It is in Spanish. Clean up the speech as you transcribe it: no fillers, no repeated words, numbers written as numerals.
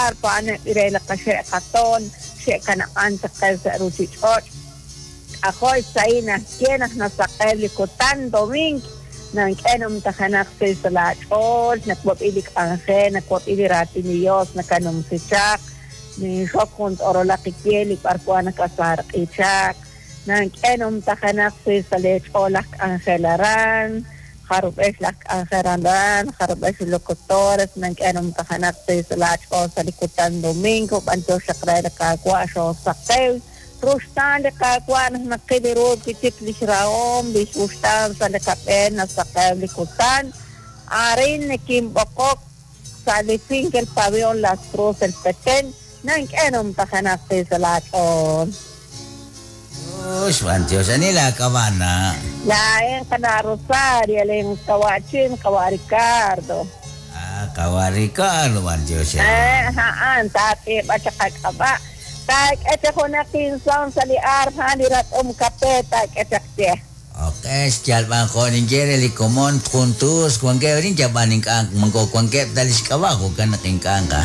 arpa na irela ka siya katon siya ka na antakal sa rusichot ako'y saina kienak na sakay likutan doming nang kenom takanak sa lachol nakwapilik anghe nakwapili rati ni Diyos nakanong si Chak ni Shokund orola kikieli parkuan nakasarak ichak nang kenom takanak sa lacholak anghelaran harupes lak angheraran harupes locutores nang kenom takanak sa lachol sa likutan domingo banto sakray nakakwa siya sakay Rustan de kakwan nakilirod kitiplis raom bisustan sa lekapen na sa kalikutan arin ni Kimbokok sa lipingkel pavion las cruz el peten nang enom takanakte sa laton. Swantyo sa nila kawana. Laeng kana Rosario leng kawachin kawaricardo. Kawa Ricardo Wantyo siya. Haan tapi baca kakaba. Tak ete ko na kinsang sa liar hanirat kape tak ete kte. Okay, sekian bang ko ni Jerry Likomon kuntus kuang ke rin jabaning kang mangko kuang ke dalis kawa ko kan naking kang ka.